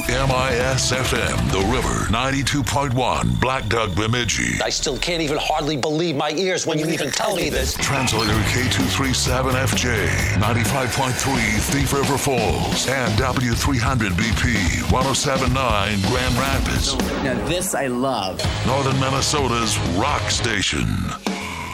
KMIS-FM, The River, 92.1, Black Duck, Bemidji. I still can't even hardly believe my ears when you even tell me this. Translator K237FJ, 95.3 Thief River Falls, and W300BP, 107.9 Grand Rapids. Now this I love. Northern Minnesota's rock station.